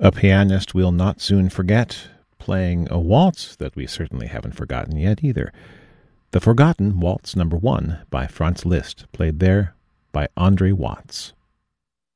A pianist we'll not soon forget, playing a waltz that we certainly haven't forgotten yet either. The Forgotten Waltz No. 1 by Franz Liszt, played there by Andre Watts.